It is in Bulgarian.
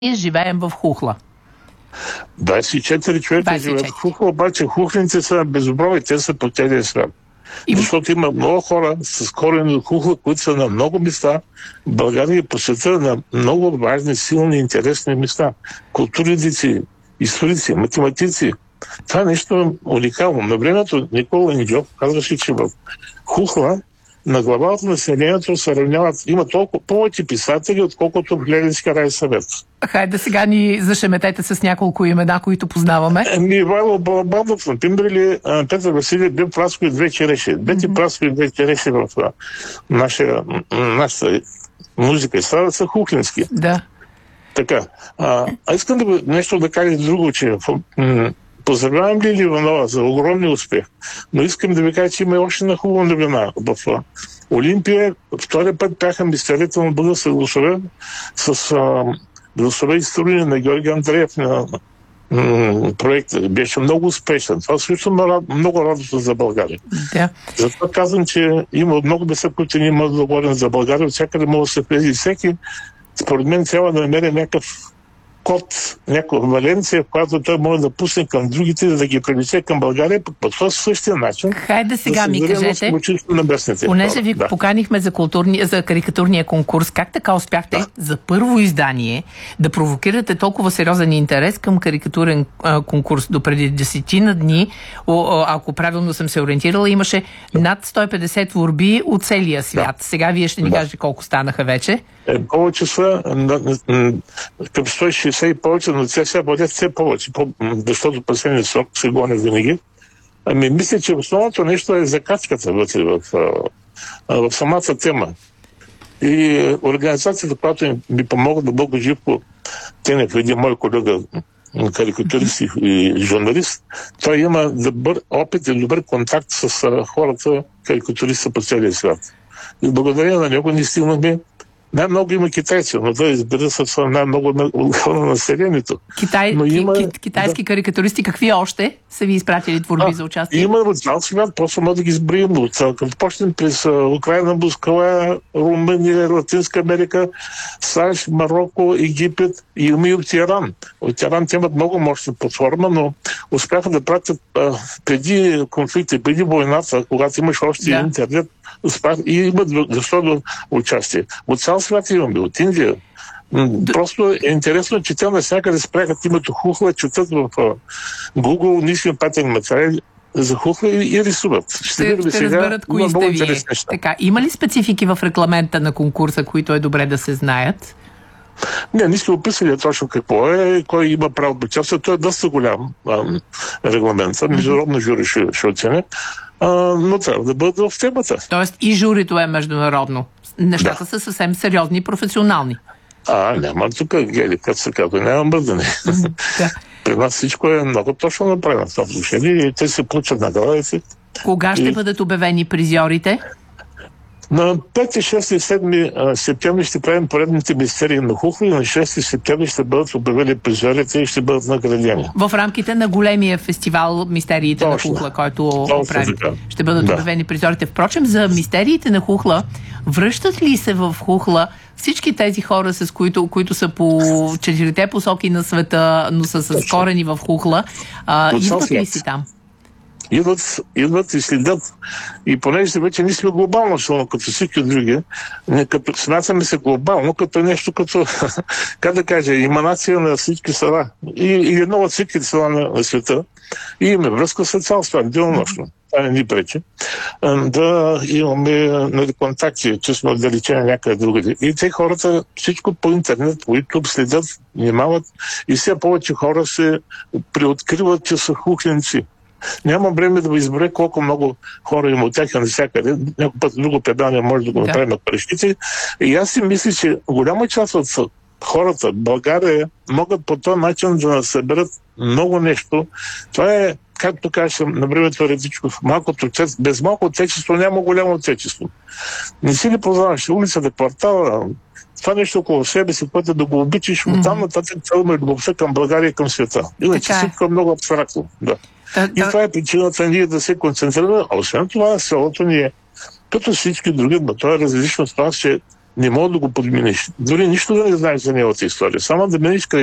Ние живеем в Хухла. 24 човека живеят в Хухла, обаче хухленци са безоброви, те са по целия свят. Защото има много хора с корени от Хухла, които са на много места в България и по света на много важни, силни, интересни места. Културници, историци, математици. Това е нещо уникално. На времето Никола Ниджов казваше, че в Хухла на глава от населението се равняват, има толкова повече писатели, отколкото в Ленинския райсъвет. Хайде сега ни зашеметете с няколко имена, които познаваме. Ивайло Балабанов, например, или Петър Василев, бил праско и две череши. Двете праско и две череши в нашата музика и става са хухлински. Да. Така. Искам нещо да кажа друго, че поздравявам Лили Иванова за огромния успех, но искам да ви кажа, че има още една хубава новина. В Олимпия втория път бяха мистерите на българска гласове с гласове и струни на Георги Андреев на проекта. Беше много успешен. Това също много радостно за България. Да. Затова казвам, че има много места, които ние можем да говорим за България. Всякъде може да се влезе. Всеки, според мен, трябва да намери някакъв код, някаква валенция, в която той може да пусне към другите, да ги привлече към България, по този същия начин. Хайде сега ми кажете, понеже ви поканихме за карикатурния конкурс, как така успяхте за първо издание да провокирате толкова сериозен интерес към карикатурен конкурс? Допреди 10 дни, ако правилно съм се ориентирала, имаше над 150 творби от целия свят. Сега вие ще ни кажете колко станаха вече. Повече са към 160 и повече, но те сега бъдат все повече, защото последния срок се гоня винаги. Мисля, че основното нещо е закачката вътре в самата тема. И организацията, която ми помогна да Бога Живко Тенев, един мой колега, карикатурист и журналист, той има добър опит и добър контакт с хората, карикатуристи по целия свят. И благодарение на него ние стигнахме. Най-много има китайци, но да избира с най-много на населението. Китайски карикатуристи, какви още са ви изпратили творби за участие? Има от цял свят, просто може да ги изброим. Като почнем през Украина, Москва, Румъния, Латинска Америка, САЩ, Марокко, Египет и има и от Иран. От Иран те имат много мощна платформа, но успяха да пратят преди конфликта, преди войната, когато имаш още интернет, и имат защо участие. От цял свят имаме, от Индия. Просто е интересно, че те навсякъде спрягат името Хухла, четат в Google, ние сме пратени материали за Хухла и рисуват. Ще разберат кои сте вие. Така, има ли специфики в регламента на конкурса, които е добре да се знаят? Не сме описали точно какво е, кой има право да участва. Той е доста голям регламент. Международно жури ще оцене. Но трябва да бъде в темата. Тоест и журито е международно. Нещата са съвсем сериозни и професионални. Няма тук, Гели, като се казва, няма бързане. При нас всичко е много точно направено в това отношение и те се получат наградите. Кога ще бъдат обявени призьорите? На 5, 6 и 7 септември ще правим поредните мистерии на Хухла и на 6 септември ще бъдат обявени призорите и ще бъдат наградени. В рамките на големия фестивал Мистериите на Хухла, който прави. Ще бъдат обявени призорите. Впрочем, за Мистериите на Хухла, връщат ли се в Хухла всички тези хора, с които са по четирите посоки на света, но са с корени в Хухла? Идват ли си там? Идват и следят. И понеже вече ние сме глобално силно, като всички други, като смятаме се глобално, като нещо, като, как да кажа, еманация на всички села. И едно от всички села на света. И имаме връзка с цял свят, денонощно. Това не ни пречи. Да имаме контакти, че сме отдалечени някъде другаде. И те хората всичко по интернет, по YouTube следят, внимават и все повече хора се приоткриват, че са хухленци. Няма време да ви избере колко много хора има от тях навсякъде. Някой път друго предание може да го направим на парещите. И аз си мисля, че голяма част от хората в България могат по този начин да съберат много нещо. Това е, както кажем на времето Редичков, без малко отечество няма голямо отечество. Не си ли познаваш улицата, квартала, това нещо около себе си, което да го обичаш, оттам нататък цяло любовта към България и към света. Иначе всичко е много абстрактно. И това е причината ние да се концентрираме. А освен това, селото ни е, като всички други, но то е различно с това, че не мога да го подминеш. Дори нищо да не знаеш за неговата история. Само да минеш край